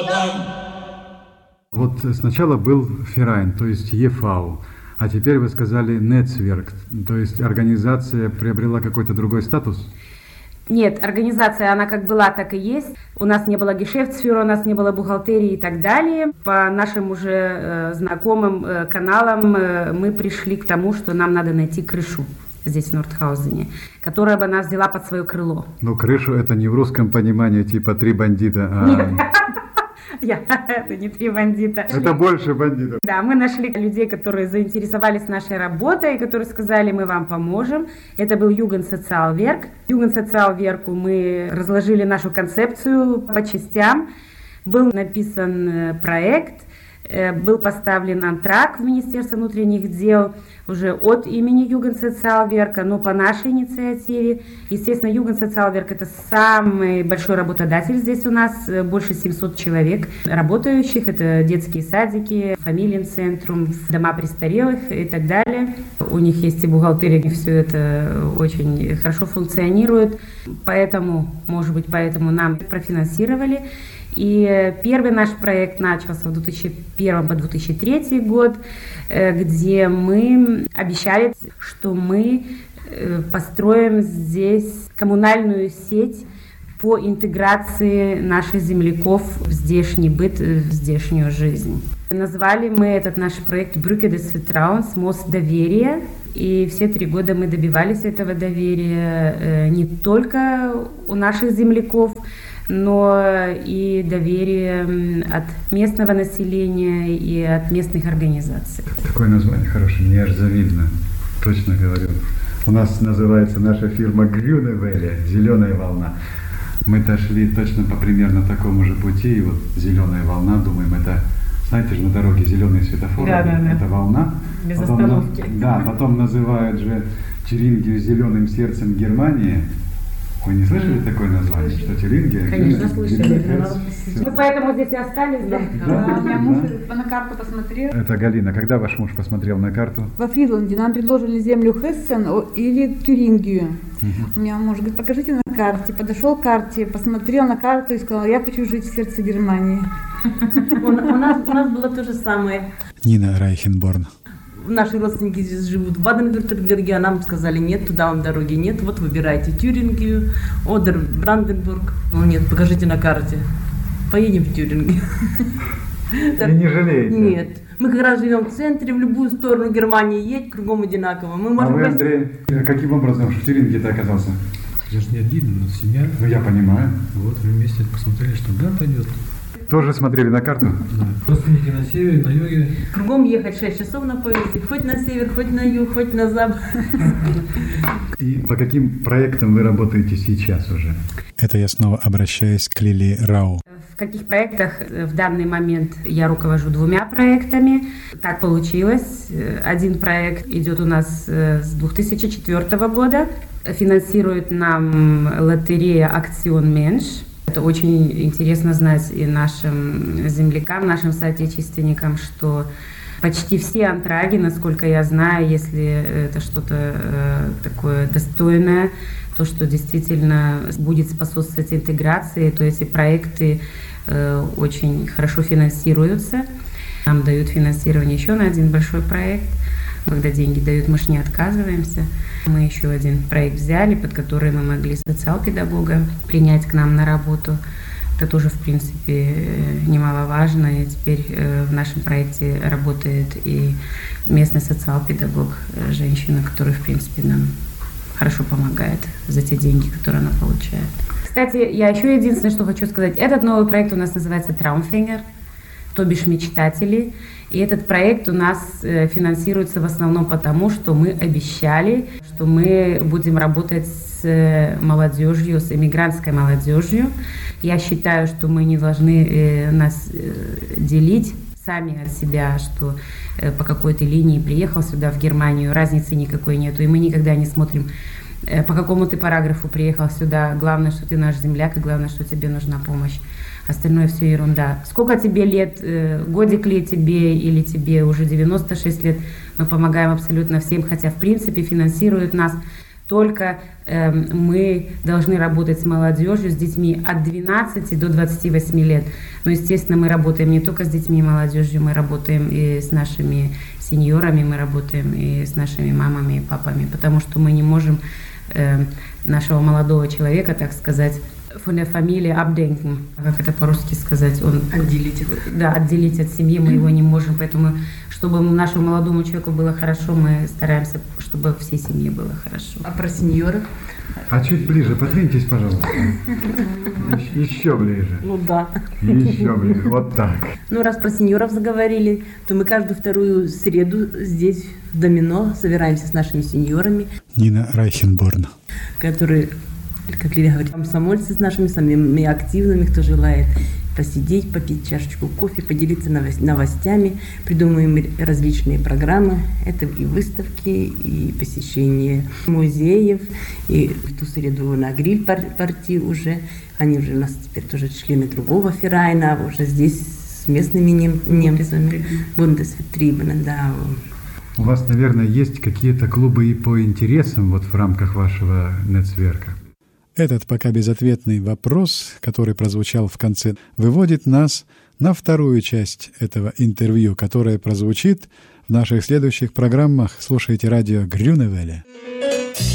Вот сначала был Ферайн, то есть ЕФАУ, а теперь вы сказали Нецверк, то есть организация приобрела какой-то другой статус? Нет, организация, она как была, так и есть. У нас не было гешефтсфюрера, у нас не было бухгалтерии и так далее. По нашим уже знакомым каналам мы пришли к тому, что нам надо найти крышу здесь, в Нордхаузене, которая бы нас взяла под свое крыло. Ну, крышу это не в русском понимании, типа три бандита, а... Это не три бандита. Это больше бандитов. Да, мы нашли людей, которые заинтересовались нашей работой, которые сказали, мы вам поможем. Это был Югенсоциалверк. Югенсоциалверку мы разложили нашу концепцию по частям. Был написан проект, был поставлен антракт в Министерство внутренних дел уже от имени Югенсоциалверка, но по нашей инициативе. Естественно, Югенсоциалверк — это самый большой работодатель здесь у нас, больше 700 человек работающих. Это детские садики, Фамилиенцентрум, дома престарелых и так далее. У них есть и бухгалтерия, все это очень хорошо функционирует. Поэтому, может быть, поэтому нам профинансировали. И первый наш проект начался в 2001 по 2003 год, где мы обещали, что мы построим здесь коммунальную сеть по интеграции наших земляков в здешний быт, в здешнюю жизнь. Назвали мы этот наш проект «Brücke des Vertrauens», мост доверия. И все 3 года мы добивались этого доверия не только у наших земляков, но и доверие от местного населения и от местных организаций. Такое название хорошее, мне аж завидно, точно говорю. У нас называется наша фирма Grüne Welle, «Зеленая волна». Мы-то шли точно по примерно такому же пути, и вот «Зеленая волна», думаем, это, знаете же, на дороге зеленые светофоры, это волна. Без потом, остановки. Да, потом называют же Тюрингию «зеленым сердцем Германии». Вы не слышали такое название, что Тюрингия? Конечно, слышали. Мы поэтому здесь и остались, да? Да, у меня муж на карту посмотрел. Это Галина. Когда ваш муж посмотрел на карту? Во Фридланде нам предложили землю Хессен или Тюрингию. У меня муж говорит, покажите на карте. Подошел к карте, посмотрел на карту и сказал, я хочу жить в сердце Германии. У нас было то же самое. Нина Райхенборн. Наши родственники здесь живут в Баден-Вюртемберге, а нам сказали, нет, туда вам дороги нет, вот выбирайте Тюрингию, Одер, Бранденбург. Ну нет, покажите на карте. Поедем в Тюрингию. И не жалеете? Нет. Мы как раз живем в центре, в любую сторону Германии едь, кругом одинаково. Мы можем вы, Андрей, каким образом в Тюрингии-то оказался? Я же не один, но семья. Ну, я понимаю. Вот, мы вместе посмотрели, что да, пойдет. Тоже смотрели на карту? Да. Родственники на севере, на юге. Кругом ехать 6 часов на поезде, хоть на север, хоть на юг, хоть на запад. И по каким проектам вы работаете сейчас уже? Это я снова обращаюсь к Лили Рау. В каких проектах в данный момент я руковожу 2 проектами. Так получилось. Один проект идет у нас с 2004 года. Финансирует нам лотерея «Акцион Менш». Это очень интересно знать и нашим землякам, нашим соотечественникам, что почти все антраги, насколько я знаю, если это что-то такое достойное, то, что действительно будет способствовать интеграции, то эти проекты очень хорошо финансируются. Нам дают финансирование еще на один большой проект. Когда деньги дают, мы же не отказываемся. Мы еще один проект взяли, под который мы могли социал-педагога принять к нам на работу. Это тоже, в принципе, немаловажно. И теперь в нашем проекте работает и местный социал-педагог, женщина, которая, в принципе, нам хорошо помогает за те деньги, которые она получает. Кстати, я еще единственное, что хочу сказать. Этот новый проект у нас называется «Traumfänger», то бишь «Мечтатели». И этот проект у нас финансируется в основном потому, что мы обещали, что мы будем работать с молодежью, с эмигрантской молодежью. Я считаю, что мы не должны нас делить сами от себя, что по какой-то линии приехал сюда, в Германию, разницы никакой нету. И мы никогда не смотрим, по какому ты параграфу приехал сюда. Главное, что ты наш земляк, и главное, что тебе нужна помощь. Остальное все ерунда. Сколько тебе лет, годик ли тебе или тебе уже 96 лет, мы помогаем абсолютно всем, хотя в принципе финансируют нас только мы должны работать с молодежью, с детьми от 12 до 28 лет. Но, естественно, мы работаем не только с детьми и молодежью, мы работаем и с нашими сеньорами, мы работаем и с нашими мамами и папами, потому что мы не можем нашего молодого человека, так сказать, von der Familie abdenken. Как это по-русски сказать? Отделить его. Да, отделить от семьи мы его не можем, поэтому, чтобы нашему молодому человеку было хорошо, мы стараемся, чтобы всей семье было хорошо. А про сеньоров? А чуть ближе, подвиньтесь, пожалуйста. Еще ближе. Ну да. Еще ближе, вот так. Ну, раз про сеньоров заговорили, то мы каждую вторую среду здесь, в Домино, собираемся с нашими сеньорами, Нина Райхенборн. которые, как Лилия говорит, комсомольцы с нашими самыми активными, кто желает посидеть, попить чашечку кофе, поделиться новостями. Придумываем различные программы. Это и выставки, и посещение музеев, и в ту среду на гриль партии уже. Они уже у нас теперь тоже члены другого ферайна, уже здесь с местными немцами. Бундесвертрибуна, да. У вас, наверное, есть какие-то клубы и по интересам вот в рамках вашего нетцверка? Этот пока безответный вопрос, который прозвучал в конце, выводит нас на вторую часть этого интервью, которое прозвучит в наших следующих программах. Слушайте радио Grüne Welle.